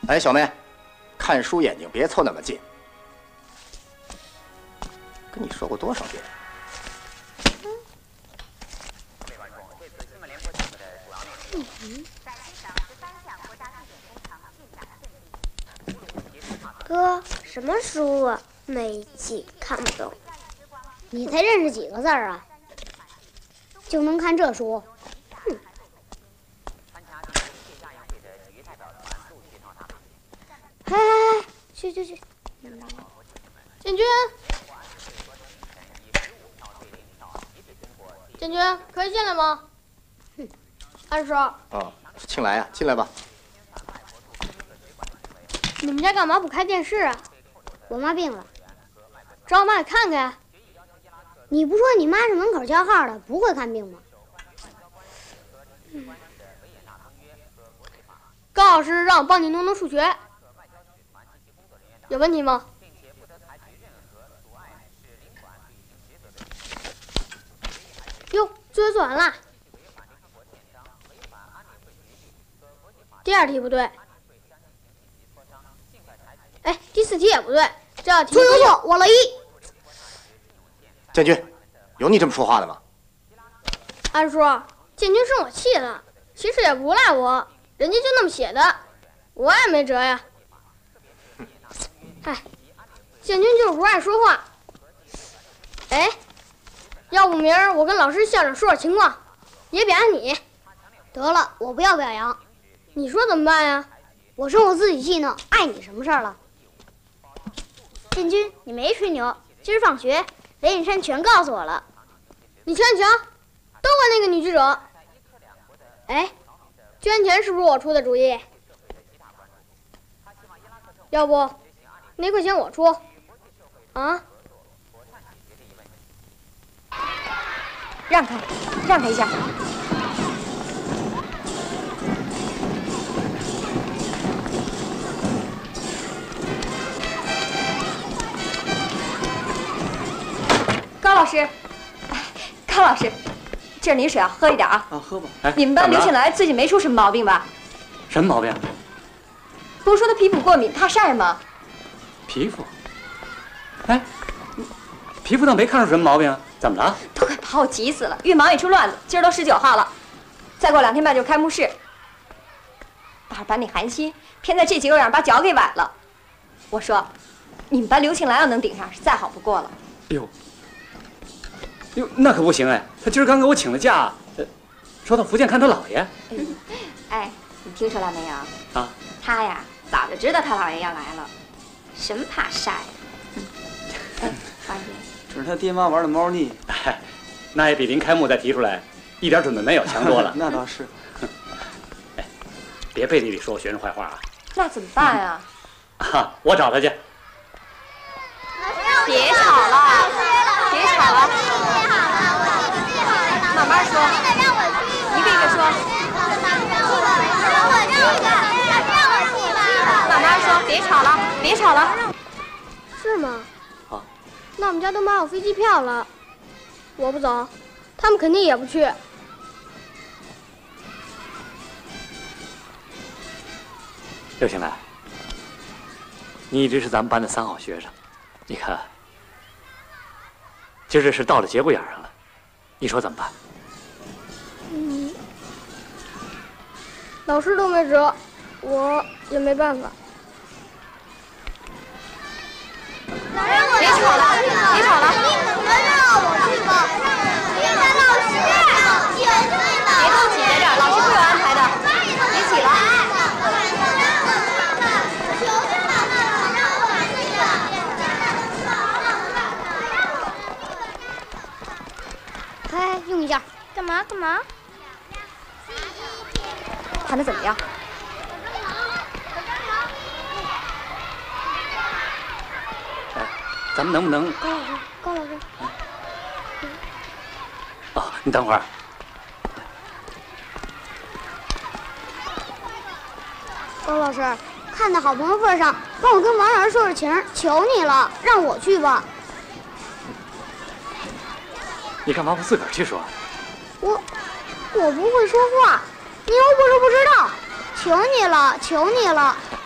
哎，小妹，看书眼睛别凑那么近。跟你说过多少遍？ 哥，什么书啊？没劲，看不懂。 你才认识几个字儿啊？就能看这书？哼！ 嘿，去！ 建军，建军，可以进来吗？哼，安叔。 哦，是庆来呀，进来吧。 你们家干嘛不开电视啊？ 我妈病了， 找我妈给看看呀。 你不说你妈是门口叫号的，不会看病吗？ 高老师让我帮你弄数学，有问题吗？哟，作业做完了。第2题不对。哎，第4题也不对，这道题错，我了1。 建军，有你这么说话的吗？ 安叔，建军生我气了，其实也不赖我，人家就那么写的，我也没辙呀。哎，建军就是不爱说话。哎，要不明儿我跟老师、校长说说情况，也表扬你。 得了，我不要表扬。 你说怎么办呀？ 我生我自己气呢，碍你什么事儿了？ 建军，你没吹牛，今儿放学，雷隐山全告诉我了。 你瞧，都怪那个女记者。哎，捐钱是不是我出的主意？要不那块钱我出？啊？ 让开一下。高老师，这是您水啊，喝一点啊。 啊，喝吧。 哎， 你们班刘庆来最近没出什么毛病吧？ 什么毛病？ 不是说他皮肤过敏，怕晒吗？ 皮肤？哎，皮肤倒没看出什么毛病啊，怎么了？ 都快把我急死了，越忙越出乱子。今儿都19号了，再过2天半就是开幕式。大伙把你寒心，偏在这几个晚上把脚给崴了。我说，你们班刘庆来要能顶上，是再好不过了。 哟，那可不行哎！他今儿刚给我请了假，说到福建看他姥爷。 哎，你听说了没有？ 啊， 他呀，早就知道他姥爷要来了，什么怕晒呀？哎，王姐， 这是他爹妈玩的猫腻。 哎，那也比临开幕再提出来，一点准备没有强多了。 那倒是。 哎，别背地里说我学生坏话啊！ 那怎么办啊？ 我找他去。 别吵了，别吵了。慢慢说，一个一个说。慢慢说，别吵了。 是吗？ 啊， 那我们家都买好飞机票了，我不走，他们肯定也不去。 刘庆来，你一直是咱们班的3好学生，你看，今儿这事到了节骨眼上了，你说怎么办？ 老师都没辙，我也没办法。 别吵了，别吵了。 让我去吧，老师， 别都挤在这儿，老师会有安排的。别挤了。 哎，用一下。 干嘛？ 弹得怎么样？ 哎，咱们能不能？ 高老师。 哦，你等会儿。 高老师，看在好朋友份上，帮我跟王老师说说情，求你了，让我去吧。 你干嘛不自个儿去说？ 我不会说话，你又不是不知道，求你了，求你了。